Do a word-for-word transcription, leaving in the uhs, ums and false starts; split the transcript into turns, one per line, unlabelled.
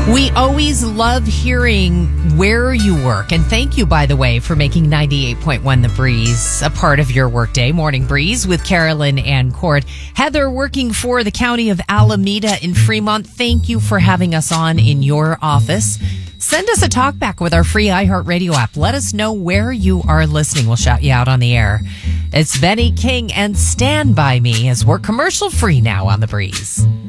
We always love hearing where you work. And thank you, by the way, for making ninety-eight point one The Breeze a part of your workday. Morning Breeze with Carolyn and Cord. Heather, working for the County of Alameda in Fremont, thank you for having us on in your office. Send us a talkback with our free iHeartRadio app. Let us know where you are listening. We'll shout you out on the air. It's Benny King and Stand By Me as we're commercial free now on The Breeze.